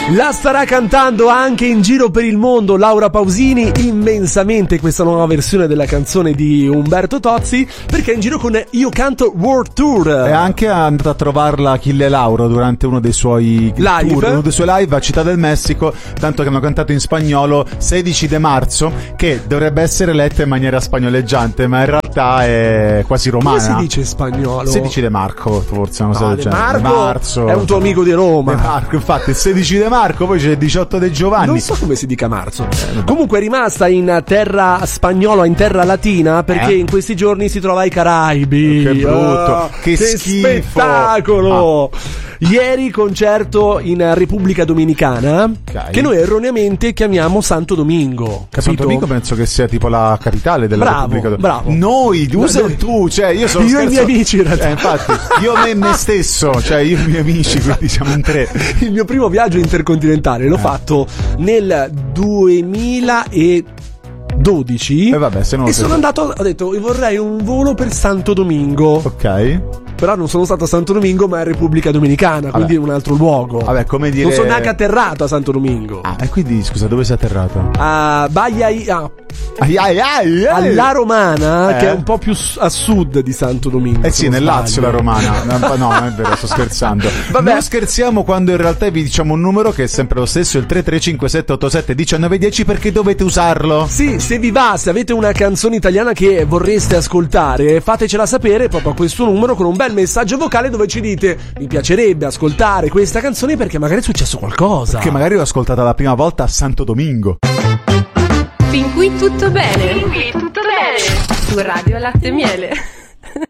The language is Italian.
La starà cantando anche in giro per il mondo Laura Pausini, immensamente, questa nuova versione della canzone di Umberto Tozzi, perché è in giro con Io Canto World Tour. È anche andato a trovarla Achille Lauro durante uno dei suoi live, tour, uno dei suoi live a Città del Messico, tanto che hanno cantato in spagnolo 16 de marzo, che dovrebbe essere letta in maniera spagnoleggiante, ma in realtà è quasi romana. Come si dice in spagnolo? 16 de Marco, forse, non so. De Marzo è un tuo amico di Roma. De Marco, infatti, il 16 de Marco, poi c'è il 18 de Giovanni. Non so come si dica marzo. Comunque è rimasta in terra spagnola, in terra latina, perché in questi giorni si trova ai Caraibi. Che brutto, che schifo. Spettacolo! Ieri concerto in Repubblica Dominicana, che noi erroneamente chiamiamo Santo Domingo, capito? Santo Domingo penso che sia tipo la capitale della Repubblica Dominicana. Bravo. Noi, usa tu, cioè io sono io e i miei amici in realtà. Infatti, io me stesso, cioè io e i miei amici, quindi siamo in tre. Il mio primo viaggio intercontinentale l'ho fatto nel 2012 vabbè, se non e sono andato, ho detto vorrei un volo per Santo Domingo. Ok. Però non sono stato a Santo Domingo, ma a Repubblica Dominicana, quindi in un altro luogo. Vabbè, come dire. Non sono neanche atterrato a Santo Domingo. E quindi scusa, dove sei atterrato? A alla Romana, che è un po' più a sud di Santo Domingo. Sì, nel Lazio la Romana. No, non è vero, sto scherzando. Vabbè. Non scherziamo quando in realtà vi diciamo un numero che è sempre lo stesso, il 335-787-1910, perché dovete usarlo. Sì, se vi va, se avete una canzone italiana che vorreste ascoltare, fatecela sapere proprio a questo numero con un bel messaggio vocale dove ci dite: mi piacerebbe ascoltare questa canzone perché magari è successo qualcosa. Che magari l'ho ascoltata la prima volta a Santo Domingo. Fin qui tutto bene. Su Radio Latte e Miele.